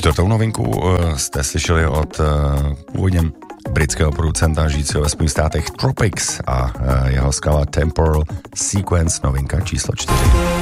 Čtvrtou novinku jste slyšeli od původně britského producenta žijícího ve Spojených státech Tropics a jeho skala Temporal Sequence, novinka číslo 4.